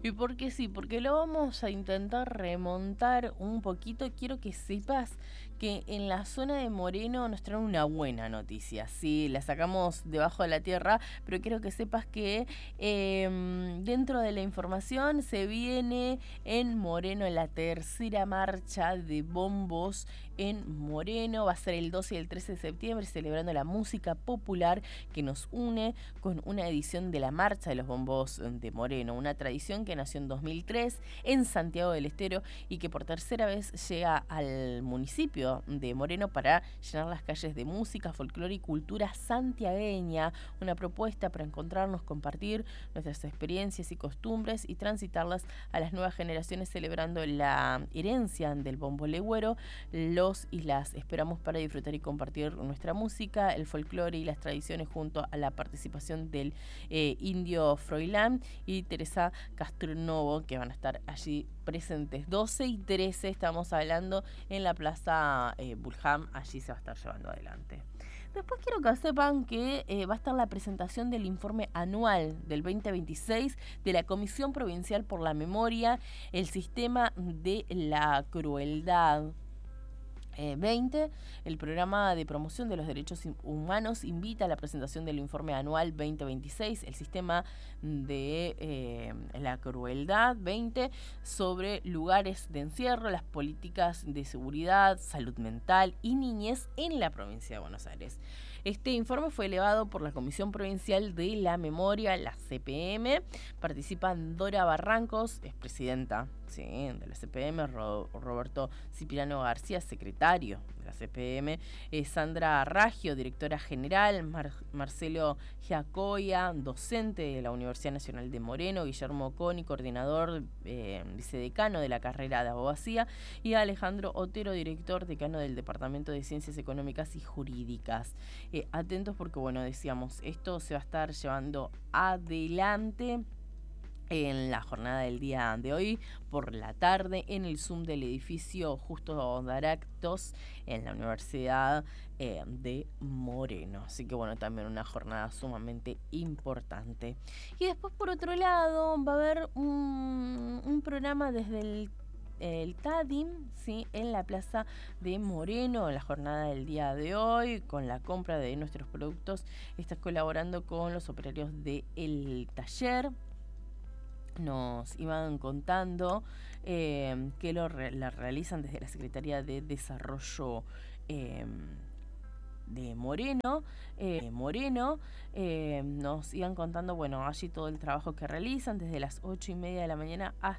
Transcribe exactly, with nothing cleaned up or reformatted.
Y porque sí, porque lo vamos a intentar remontar un poquito. Quiero que sepas que en la zona de Moreno nos traen una buena noticia. Sí, la sacamos debajo de la tierra, pero quiero que sepas que eh, dentro de la información se viene en Moreno la tercera marcha de bombos en Moreno. Va a ser el doce y el trece de septiembre, celebrando la música popular que nos une con una edición de la Marcha de los Bombos de Moreno, una tradición que nació en dos mil tres en Santiago del Estero y que por tercera vez llega al municipio de Moreno para llenar las calles de música, folclore y cultura santiagueña, una propuesta para encontrarnos, compartir nuestras experiencias y costumbres y transitarlas a las nuevas generaciones, celebrando la herencia del bombo legüero. Los y las esperamos para disfrutar y compartir nuestra música, el folclore y las tradiciones junto a la participación del eh, Indio Froilán y Teresa Castronovo, que van a estar allí presentes. doce y trece estamos hablando en la Plaza eh, Bulham, allí se va a estar llevando adelante. Después quiero que sepan que eh, va a estar la presentación del informe anual del veinte veintiséis de la Comisión Provincial por la Memoria, el Sistema de la Crueldad. Eh, veinte, el programa de promoción de los derechos humanos invita a la presentación del informe anual veinte veintiséis, el sistema de eh, la crueldad. veinte, sobre lugares de encierro, las políticas de seguridad, salud mental y niñez en la provincia de Buenos Aires. Este informe fue elevado por la Comisión Provincial de la Memoria, la C P M. Participan Dora Barrancos, es presidenta sí, de la C P M, Ro- Roberto Cipriano García, secretario de la C P M, eh, Sandra Raggio, directora general, Mar- Marcelo Giacoya, docente de la Universidad Nacional de Moreno, Guillermo Coni, coordinador, eh, vicedecano de la carrera de abogacía, y Alejandro Otero, director decano del Departamento de Ciencias Económicas y Jurídicas. Eh, atentos porque, bueno, decíamos, esto se va a estar llevando adelante en la jornada del día de hoy por la tarde en el Zoom del edificio Justo Daractos en la Universidad eh, de Moreno. Así que bueno, también una jornada sumamente importante. Y después por otro lado va a haber un, un programa desde el el TADIM, ¿sí? En la Plaza de Moreno, en la jornada del día de hoy, con la compra de nuestros productos. Está colaborando con los operarios del taller. Nos iban contando eh, que lo re- la realizan desde la Secretaría de Desarrollo eh, de Moreno, eh, Moreno, eh, nos iban contando, bueno, allí todo el trabajo que realizan desde las ocho y media de la mañana hasta